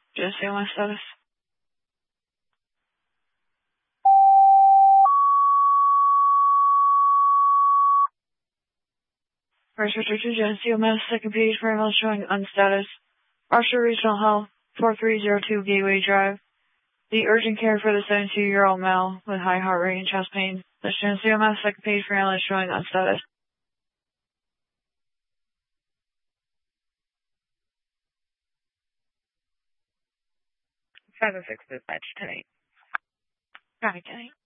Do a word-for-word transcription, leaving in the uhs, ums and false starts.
Just see my status. First Richard to Geneseo, Mass. Second page, Paramount showing unstatus. Marshall Regional Health, four three zero two Gateway Drive. The urgent care for the seventy-two-year-old male with high heart rate and chest pain. The Geneseo, Mass. Second page, Paramount showing unstatus. Five oh six dispatch tonight. Got it, Kenny.